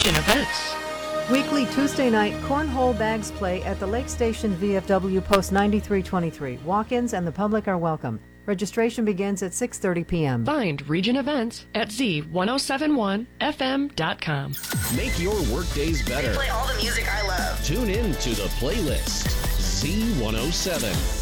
Region Events. Weekly Tuesday night cornhole bags play at the Lake Station VFW Post 9323. Walk-ins and the public are welcome. Registration begins at 6:30 p.m. Find Region Events at z1071fm.com. Make your workdays better. Play all the music I love. Tune in to the playlist. Z107.